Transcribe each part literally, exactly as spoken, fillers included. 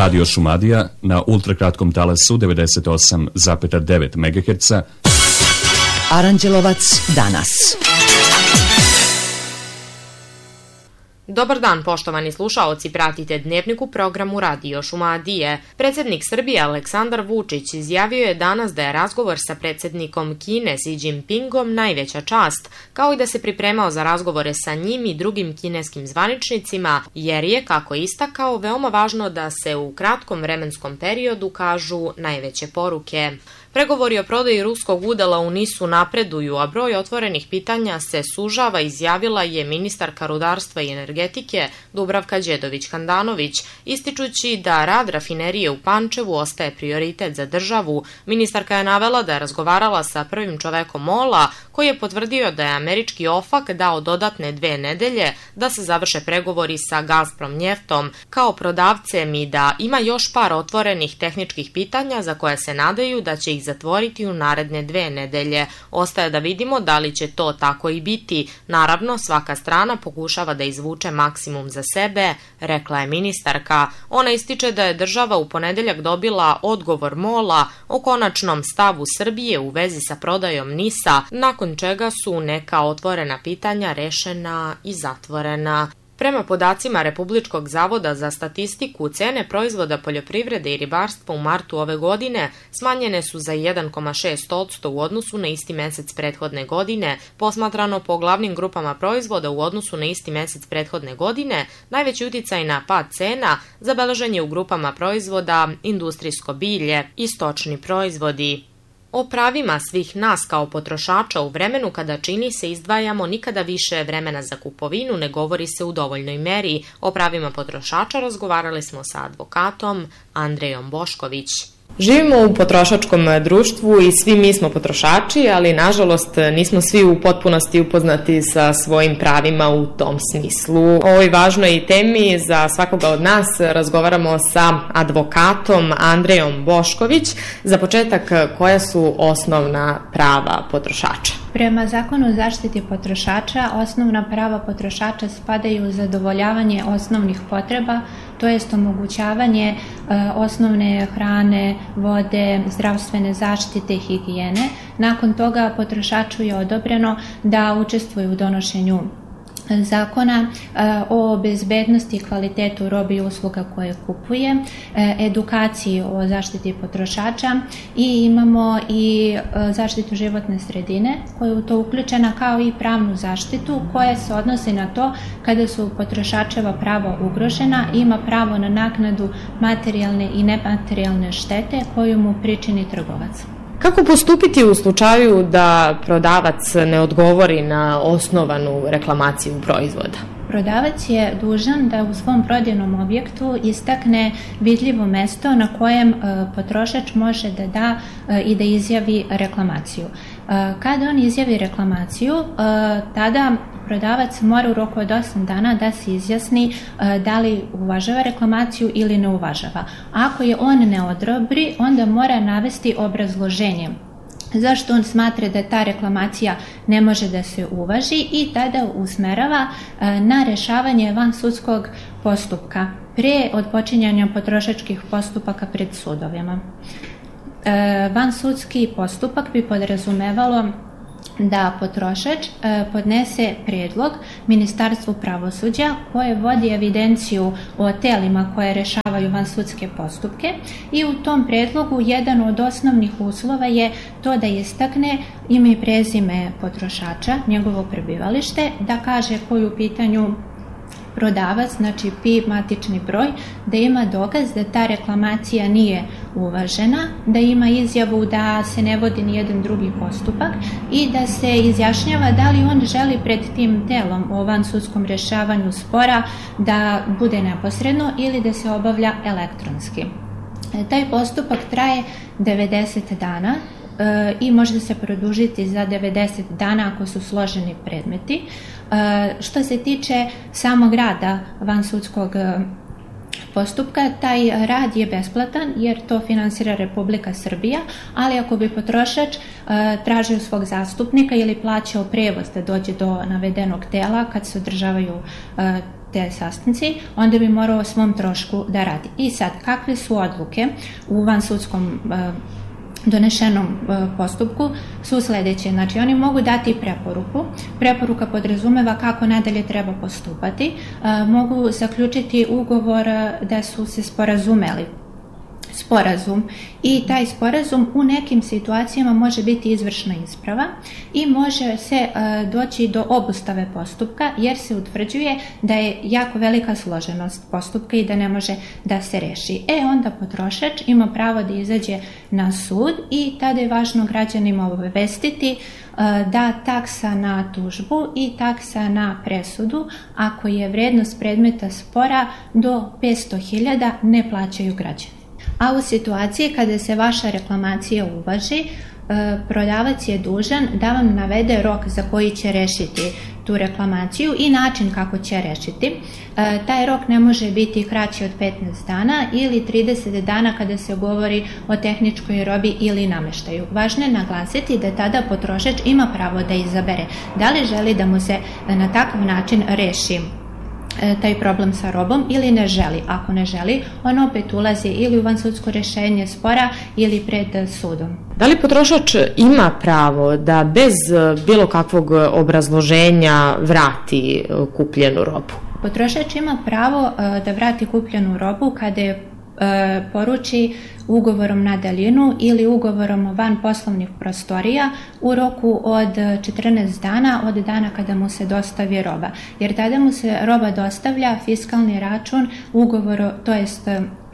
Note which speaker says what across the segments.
Speaker 1: Radio Šumadija na ultrakratkom talasu devedeset osam zarez devet megaherca.
Speaker 2: Aranđelovac danas.
Speaker 3: Dobar dan, poštovani slušaoci, pratite Dnevnik u programu Radio Šumadije. Predsjednik Srbije Aleksandar Vučić izjavio je danas da je razgovor sa predsjednikom Kine Xi Jinpingom najveća čast, kao i da se pripremao za razgovore sa njim i drugim kineskim zvaničnicima, jer je, kako je istakao, veoma važno da se u kratkom vremenskom periodu kažu najveće poruke. Pregovori o prodaji ruskog udela u NIS-u napreduju, a broj otvorenih pitanja se sužava, izjavila je ministarka rudarstva i energetike Dubravka Đedović-Handanović, ističući da rad rafinerije u Pančevu ostaje prioritet za državu. Ministarka je navela da je razgovarala sa prvim čovekom MOL-a, koji je potvrdio da je američki OFAC dao dodatne dve nedelje da se završe pregovori sa Gazprom Njeftom kao prodavcem i da ima još par otvorenih tehničkih pitanja za koje se nadaju da će ih zatvoriti u naredne dve nedelje. Ostaje da vidimo da li će to tako i biti. Naravno, svaka strana pokušava da izvuče maksimum za sebe, rekla je ministarka. Ona ističe da je država u ponedeljak dobila odgovor MOL-a o konačnom stavu Srbije u vezi sa prodajom NIS-a, nakon čega su neka otvorena pitanja rešena i zatvorena. Prema podacima Republičkog zavoda za statistiku, cene proizvoda poljoprivrede i ribarstva u martu ove godine smanjene su za jedan zarez šest posto u odnosu na isti mesec prethodne godine. Posmatrano po glavnim grupama proizvoda u odnosu na isti mesec prethodne godine, najveći uticaj na pad cena zabeležen je u grupama proizvoda industrijsko bilje i stočni proizvodi. O pravima svih nas kao potrošača u vremenu kada čini se izdvajamo nikada više vremena za kupovinu, ne govori se u dovoljnoj meri. O pravima potrošača razgovarali smo sa advokatom Andrejom Bošković.
Speaker 4: Živimo u potrošačkom društvu i svi mi smo potrošači, ali nažalost nismo svi u potpunosti upoznati sa svojim pravima u tom smislu. O ovoj važnoj temi za svakoga od nas razgovaramo sa advokatom Andrejom Bošković. Za početak, koja su osnovna prava potrošača?
Speaker 5: Prema Zakonu o zaštiti potrošača, osnovna prava potrošača spadaju u zadovoljavanje osnovnih potreba, to jest omogućavanje e, osnovne hrane, vode, zdravstvene zaštite i higijene. Nakon toga potrošaču je odobreno da učestvuje u donošenju zakona o bezbednosti i kvalitetu robe i usluga koje kupuje, edukaciji o zaštiti potrošača i imamo i zaštitu životne sredine koja je u to uključena, kao i pravnu zaštitu koja se odnosi na to kada su potrošačeva prava ugrožena, ima pravo na naknadu materijalne i nematerijalne štete koju mu pričini trgovac.
Speaker 4: Kako postupiti u slučaju da prodavac ne odgovori na osnovanu reklamaciju proizvoda?
Speaker 5: Prodavac je dužan da u svom prodajnom objektu istakne vidljivo mesto na kojem potrošač može da da i da izjavi reklamaciju. Kada on izjavi reklamaciju, tada prodavac mora u roku od osam dana da se izjasni da li uvažava reklamaciju ili ne uvažava. Ako je on ne odobri, onda mora navesti obrazloženje zašto on smatra da ta reklamacija ne može da se uvaži i tada usmerava na rešavanje vansudskog postupka pre odpočinjanja potrošačkih postupaka pred sudovima. Vansudski postupak bi podrazumevalo da potrošač podnese predlog Ministarstvu pravosuđa koje vodi evidenciju o telima koje rešavaju vansudske postupke i u tom predlogu jedan od osnovnih uslova je to da istakne ime i prezime potrošača, njegovo prebivalište, da kaže koju u pitanju prodavac, znači P I B matični broj, da ima dokaz da ta reklamacija nije uvažena, da ima izjavu da se ne vodi ni jedan drugi postupak i da se izjašnjava da li on želi pred tim telom o vansudskom rešavanju spora da bude neposredno ili da se obavlja elektronski. Taj postupak traje devedeset dana i može se produžiti za devedeset dana ako su složeni predmeti. Što se tiče samog rada vansudskog postupka, taj rad je besplatan jer to finansira Republika Srbija, ali ako bi potrošač tražio svog zastupnika ili plaćao prevoz da dođe do navedenog tela kad se održavaju te sastanci, onda bi morao o svom trošku da radi. I sad, kakve su odluke u vansudskom donešenom postupku su sledeće. Znači, oni mogu dati preporuku. Preporuka podrazumeva kako nadalje treba postupati. Mogu zaključiti ugovor da su se sporazumeli. Sporazum i taj sporazum u nekim situacijama može biti izvršna isprava i može se doći do obustave postupka jer se utvrđuje da je jako velika složenost postupka i da ne može da se reši. E onda potrošač ima pravo da izađe na sud i tada je važno građanima obavestiti da taksa na tužbu i taksa na presudu, ako je vrednost predmeta spora do petsto hiljada, ne plaćaju građani. A u situaciji kada se vaša reklamacija uvaži, prodavac je dužan da vam navede rok za koji će rešiti tu reklamaciju i način kako će rešiti. Taj rok ne može biti kraći od petnaest dana ili trideset dana kada se govori o tehničkoj robi ili nameštaju. Važno je naglasiti da tada potrošač ima pravo da izabere da li želi da mu se na takav način reši taj problem sa robom ili ne želi. Ako ne želi, on opet ulazi ili u vansudsko rešenje spora ili pred sudom.
Speaker 4: Da li potrošač ima pravo da bez bilo kakvog obrazloženja vrati kupljenu robu?
Speaker 5: Potrošač ima pravo da vrati kupljenu robu kada je poruči ugovorom na daljinu ili ugovorom van poslovnih prostorija u roku od četrnaest dana od dana kada mu se dostavi roba. Jer tada mu se roba dostavlja fiskalni račun, ugovor, to jest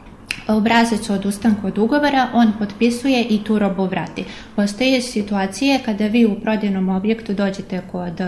Speaker 5: obrazac od ustanka od ugovora, on potpisuje i tu robu vrati. Postoje situacije kada vi u prodajnom objektu dođete kod,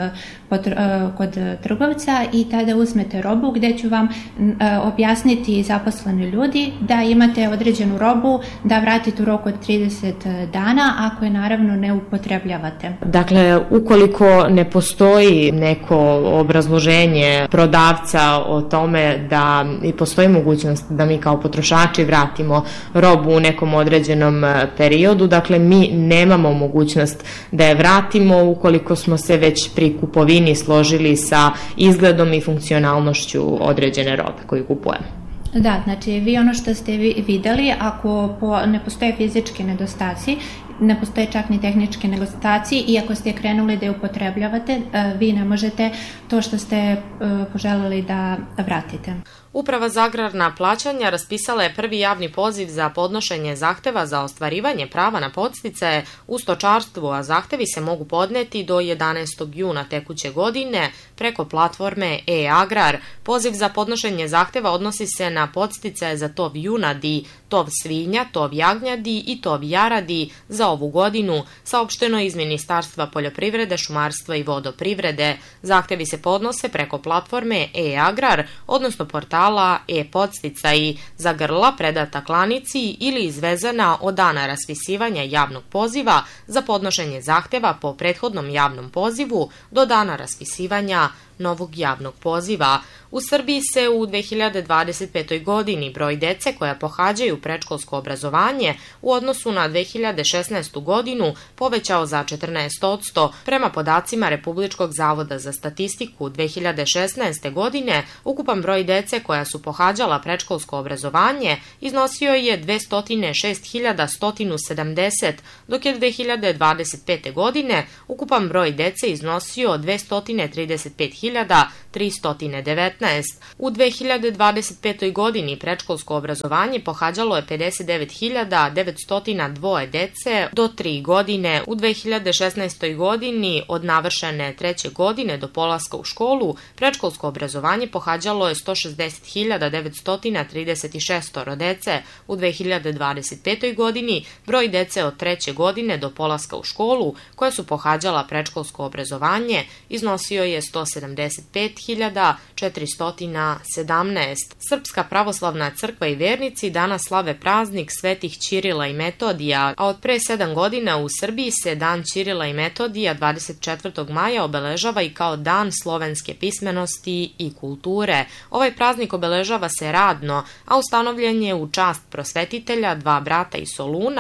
Speaker 5: kod trgovca i tada uzmete robu gde ću vam objasniti zaposleni ljudi da imate određenu robu da vratite u roku od trideset dana ako je naravno ne upotrebljavate.
Speaker 4: Dakle, ukoliko ne postoji neko obrazloženje prodavca o tome da i postoji mogućnost da mi kao potrošači vratimo robu u nekom određenom periodu, dakle mi nemamo mogućnost da je vratimo ukoliko smo se već pri kupovini složili sa izgledom i funkcionalnošću određene robe koju kupujemo.
Speaker 5: Da, znači vi ono što ste videli, ako po, ne postoje fizički nedostaci, ne postoje čak ni tehnički nedostaci i ako ste krenuli da je upotrebljavate, vi ne možete to što ste poželeli da vratite.
Speaker 3: Uprava za agrarna plaćanja raspisala je prvi javni poziv za podnošenje zahteva za ostvarivanje prava na podsticaje u stočarstvu, a zahtevi se mogu podneti do jedanaestog juna tekuće godine preko platforme e-agrar. Poziv za podnošenje zahteva odnosi se na podsticaje za tov junadi, tov svinja, tov jagnjadi i tov jaradi za ovu godinu, saopšteno iz Ministarstva poljoprivrede, šumarstva i vodoprivrede. Zahtevi se podnose preko platforme e-agrar, odnosno portala e-podsticaji za grla predata klanici ili izvezana od dana raspisivanja javnog poziva za podnošenje zahteva po prethodnom javnom pozivu do dana raspisivanja novog javnog poziva. U Srbiji se u dve hiljade dvadeset petoj godini broj dece koja pohađaju predškolsko obrazovanje u odnosu na dve hiljade šesnaestu godinu povećao za četrnaest posto. Prema podacima Republičkog zavoda za statistiku dve hiljade šesnaeste godine ukupan broj dece koja su pohađala predškolsko obrazovanje iznosio je dvesta šest hiljada sto sedamdeset, dok je dve hiljade dvadeset pete godine ukupan broj dece iznosio dvesta trideset pet hiljada tristo devetnaest. U dve hiljade dvadeset petoj godini predškolsko obrazovanje pohađalo je pedeset devet hiljada devetsto dva dece do tri godine. U dve hiljade šesnaestoj godini od navršene treće godine do polaska u školu predškolsko obrazovanje pohađalo je sto šezdeset hiljada devetsto trideset šest dece. U dve hiljade dvadeset petoj godini broj dece od treće godine do polaska u školu koja su pohađala predškolsko obrazovanje iznosio je sto sedamdeset pet hiljada četiristo sedamnaest. Srpska pravoslavna crkva i vernici danas slave praznik svetih Ćirila i Metodija, a od pre sedam godina u Srbiji se dan Ćirila i Metodija dvadeset četvrtog maja obeležava i kao dan slovenske pismenosti i kulture. Ovaj praznik obeležava se radno, a ustanovljen je u čast prosvetitelja, dva brata iz Soluna,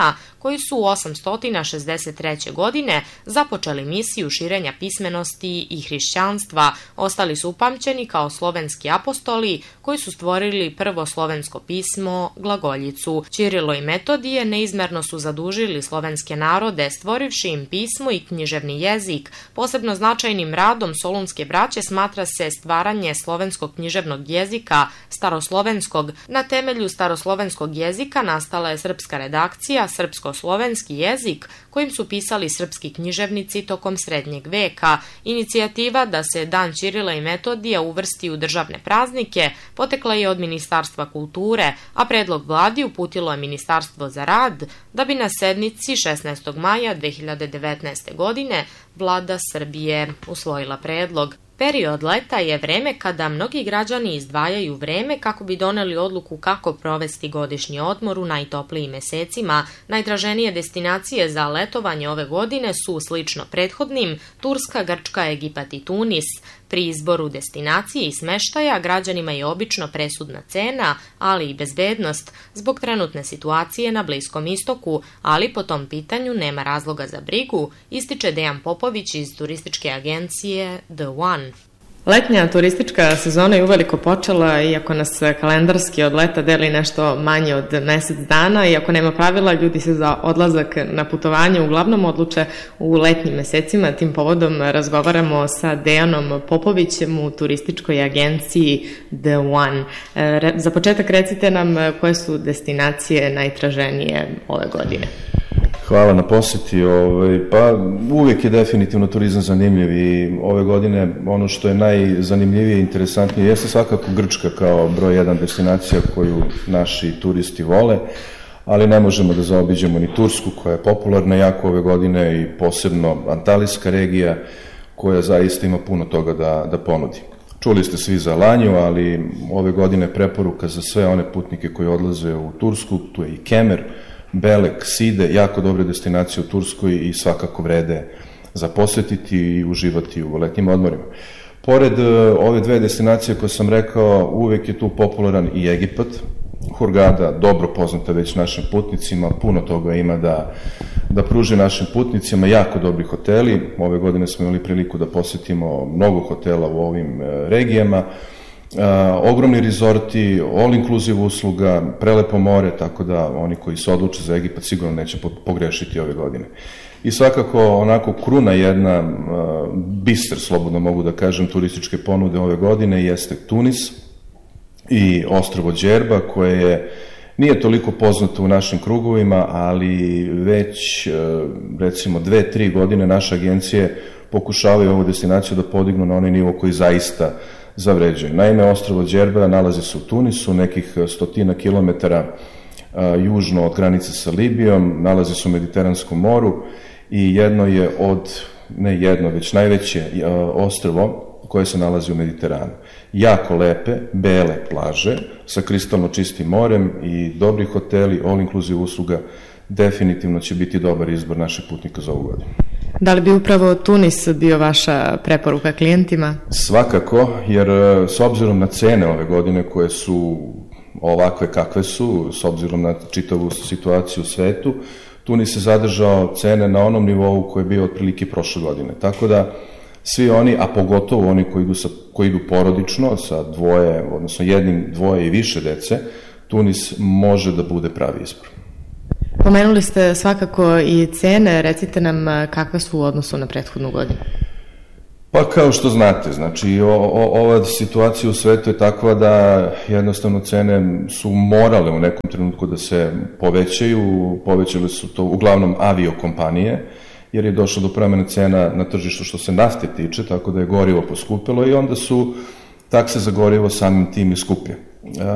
Speaker 3: koji su osamsto šezdeset treće. godine započeli misiju širenja pismenosti i hrišćanstva. Ostali su upamćeni kao slovenski apostoli koji su stvorili prvo slovensko pismo, glagoljicu. Ćirilo i Metodije neizmerno su zadužili slovenske narode, stvorivši im pismo i književni jezik. Posebno značajnim radom solunske braće smatra se stvaranje slovenskog književnog jezika, staroslovenskog. Na temelju staroslovenskog jezika nastala je srpska redakcija, srpsko-slovenski jezik, kojim su pisali srpski književnici tokom srednjeg veka. Inicijativa da se Dan Ćirila i Metodija uvrsti u državne praznike potekla je od Ministarstva kulture, a predlog vladi uputilo je Ministarstvo za rad, da bi na sednici šesnaestog maja dve hiljade devetnaeste. godine vlada Srbije usvojila predlog. Period leta je vreme kada mnogi građani izdvajaju vreme kako bi doneli odluku kako provesti godišnji odmor u najtoplijim mesecima. Najtraženije destinacije za letovanje ove godine su, slično prethodnim, Turska, Grčka, Egipat i Tunis. Pri izboru destinacije i smeštaja građanima je obično presudna cena, ali i bezbednost, zbog trenutne situacije na Bliskom istoku, ali po tom pitanju nema razloga za brigu, ističe Dejan Popović iz turističke agencije The One.
Speaker 4: Letnja turistička sezona je uveliko počela, iako nas kalendarski od leta deli nešto manje od mesec dana, iako nema pravila, ljudi se za odlazak na putovanje uglavnom odluče u letnjim mesecima. Tim povodom razgovaramo sa Dejanom Popovićem u turističkoj agenciji The One. Re, za početak recite nam koje su destinacije najtraženije ove godine.
Speaker 2: Hvala na poseti. Ovaj, pa uvijek je definitivno turizam zanimljiv i ove godine ono što je najzanimljivije i interesantnije jeste svakako Grčka kao broj jedan destinacija koju naši turisti vole, ali ne možemo da zaobiđemo ni Tursku koja je popularna jako ove godine i posebno Antalijska regija koja zaista ima puno toga da, da ponudi. Čuli ste svi za Alanju, ali ove godine preporuka za sve one putnike koji odlaze u Tursku, tu je i Kemer, Belek, Side, jako dobre destinacije u Turskoj i svakako vrede za posetiti i uživati u letnjim odmorima. Pored ove dve destinacije koje sam rekao, uvek je tu popularan i Egipat. Hurgada, dobro poznata već našim putnicima, puno toga ima da, da pruži našim putnicima, jako dobri hoteli. Ove godine smo imali priliku da posetimo mnogo hotela u ovim regijama. Uh, ogromni rezorti, all inclusive usluga, prelepo more, tako da oni koji se odluče za Egipat sigurno neće pogrešiti ove godine. I svakako onako kruna jedna, uh, biser, slobodno mogu da kažem, turističke ponude ove godine jeste Tunis i ostrvo Đerba, koje je, nije toliko poznato u našim krugovima, ali već uh, recimo dve, tri godine naše agencije pokušavaju ovu destinaciju da podignu na onaj nivo koji zaista zavređuje. Naime, ostrvo Đerba nalazi se u Tunisu, nekih stotina kilometara uh, južno od granice sa Libijom, nalazi se u Mediteranskom moru i jedno je od, ne jedno, već najveće uh, ostrvo koje se nalazi u Mediteranu. Jako lepe, bele plaže sa kristalno čistim morem i dobri hoteli, all inclusive usluga, definitivno će biti dobar izbor naših putnika za ovu godinu.
Speaker 4: Da li bi upravo Tunis bio vaša preporuka klijentima?
Speaker 2: Svakako, jer s obzirom na cene ove godine koje su ovakve kakve su, s obzirom na čitavu situaciju u svetu, Tunis je zadržao cene na onom nivou koji je bio otprilike prošle godine. Tako da svi oni, a pogotovo oni koji idu, sa, koji idu porodično, sa dvoje, odnosno jednim, dvoje i više dece, Tunis može da bude pravi izbor.
Speaker 4: Pomenuli ste svakako i cene, recite nam kakve su u odnosu na prethodnu godinu.
Speaker 2: Pa kao što znate, znači o, o, ova situacija u svetu je takva da jednostavno cene su morale u nekom trenutku da se povećaju, povećale su to uglavnom aviokompanije, jer je došlo do promene cena na tržištu što se nafte tiče, tako da je gorivo poskupilo i onda su takse za gorivo samim tim i skuplje.